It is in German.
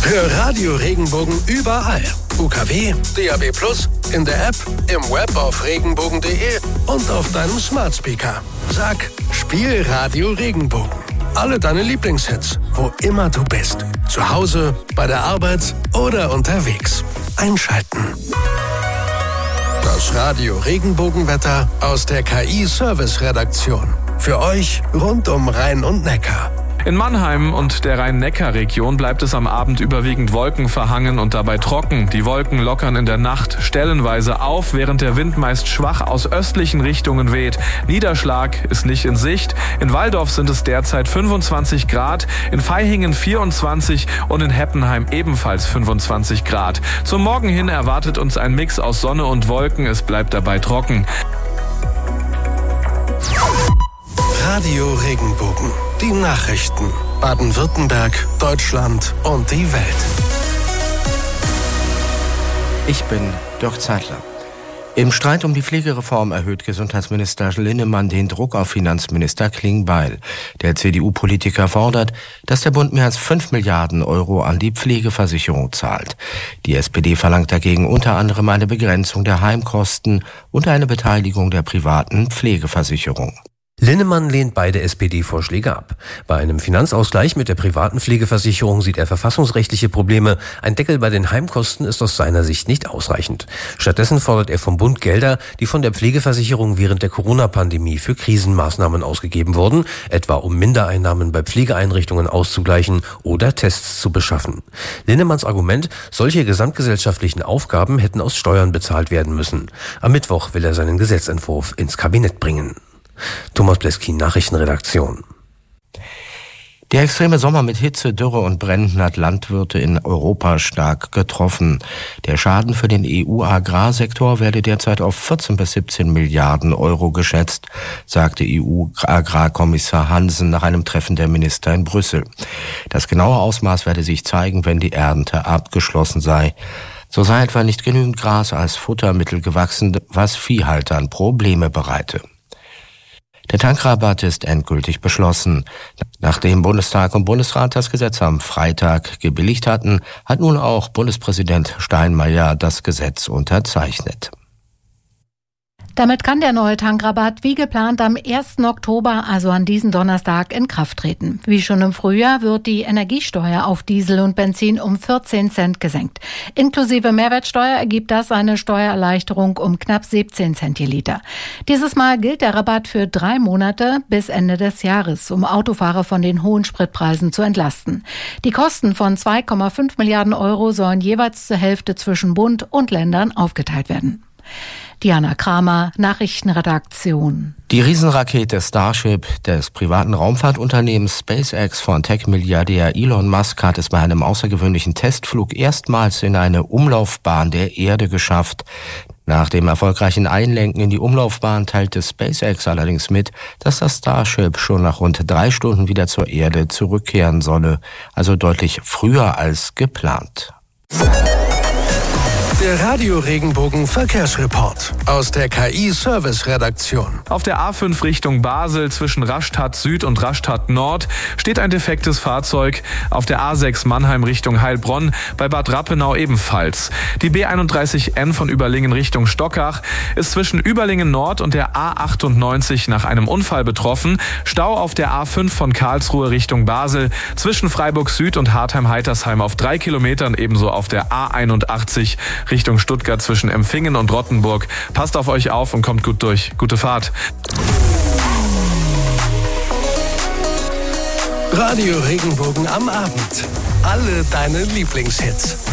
Hör Radio Regenbogen überall. UKW, DAB+, in der App, im Web auf regenbogen.de und auf deinem Smart Speaker. Sag, spiel Radio Regenbogen. Alle deine Lieblingshits, wo immer du bist. Zu Hause, bei der Arbeit oder unterwegs. Einschalten. Das Radio Regenbogenwetter aus der KI-Service-Redaktion. Für euch rund um Rhein und Neckar. In Mannheim und der Rhein-Neckar-Region bleibt es am Abend überwiegend wolkenverhangen und dabei trocken. Die Wolken lockern in der Nacht stellenweise auf, während der Wind meist schwach aus östlichen Richtungen weht. Niederschlag ist nicht in Sicht. In Walldorf sind es derzeit 25 Grad, in Vaihingen 24 und in Heppenheim ebenfalls 25 Grad. Zum Morgen hin erwartet uns ein Mix aus Sonne und Wolken. Es bleibt dabei trocken. Radio Regenbogen. Die Nachrichten. Baden-Württemberg, Deutschland und die Welt. Ich bin Dirk Zeitler. Im Streit um die Pflegereform erhöht Gesundheitsminister Linnemann den Druck auf Finanzminister Klingbeil. Der CDU-Politiker fordert, dass der Bund mehr als 5 Milliarden Euro an die Pflegeversicherung zahlt. Die SPD verlangt dagegen unter anderem eine Begrenzung der Heimkosten und eine Beteiligung der privaten Pflegeversicherung. Linnemann lehnt beide SPD-Vorschläge ab. Bei einem Finanzausgleich mit der privaten Pflegeversicherung sieht er verfassungsrechtliche Probleme. Ein Deckel bei den Heimkosten ist aus seiner Sicht nicht ausreichend. Stattdessen fordert er vom Bund Gelder, die von der Pflegeversicherung während der Corona-Pandemie für Krisenmaßnahmen ausgegeben wurden, etwa um Mindereinnahmen bei Pflegeeinrichtungen auszugleichen oder Tests zu beschaffen. Linnemanns Argument, solche gesamtgesellschaftlichen Aufgaben hätten aus Steuern bezahlt werden müssen. Am Mittwoch will er seinen Gesetzentwurf ins Kabinett bringen. Thomas Bleskin, Nachrichtenredaktion. Der extreme Sommer mit Hitze, Dürre und Bränden hat Landwirte in Europa stark getroffen. Der Schaden für den EU-Agrarsektor werde derzeit auf 14 bis 17 Milliarden Euro geschätzt, sagte EU-Agrarkommissar Hansen nach einem Treffen der Minister in Brüssel. Das genaue Ausmaß werde sich zeigen, wenn die Ernte abgeschlossen sei. So sei etwa nicht genügend Gras als Futtermittel gewachsen, was Viehhaltern Probleme bereite. Der Tankrabatt ist endgültig beschlossen. Nachdem Bundestag und Bundesrat das Gesetz am Freitag gebilligt hatten, hat nun auch Bundespräsident Steinmeier das Gesetz unterzeichnet. Damit kann der neue Tankrabatt wie geplant am 1. Oktober, also an diesem Donnerstag, in Kraft treten. Wie schon im Frühjahr wird die Energiesteuer auf Diesel und Benzin um 14 Cent gesenkt. Inklusive Mehrwertsteuer ergibt das eine Steuererleichterung um knapp 17 Cent je Liter. Dieses Mal gilt der Rabatt für 3 Monate bis Ende des Jahres, um Autofahrer von den hohen Spritpreisen zu entlasten. Die Kosten von 2,5 Milliarden Euro sollen jeweils zur Hälfte zwischen Bund und Ländern aufgeteilt werden. Diana Kramer, Nachrichtenredaktion. Die Riesenrakete Starship des privaten Raumfahrtunternehmens SpaceX von Tech-Milliardär Elon Musk hat es bei einem außergewöhnlichen Testflug erstmals in eine Umlaufbahn der Erde geschafft. Nach dem erfolgreichen Einlenken in die Umlaufbahn teilte SpaceX allerdings mit, dass das Starship schon nach rund 3 Stunden wieder zur Erde zurückkehren solle, also deutlich früher als geplant. Der Radio Regenbogen Verkehrsreport aus der KI-Service-Redaktion. Auf der A5 Richtung Basel zwischen Rastatt Süd und Rastatt Nord steht ein defektes Fahrzeug. Auf der A6 Mannheim Richtung Heilbronn bei Bad Rappenau ebenfalls. Die B31N von Überlingen Richtung Stockach ist zwischen Überlingen Nord und der A98 nach einem Unfall betroffen. Stau auf der A5 von Karlsruhe Richtung Basel zwischen Freiburg Süd und Hartheim-Heitersheim auf 3 Kilometern, ebenso auf der A81 Richtung Stuttgart zwischen Empfingen und Rottenburg. Passt auf euch auf und kommt gut durch. Gute Fahrt. Radio Regenbogen am Abend. Alle deine Lieblingshits.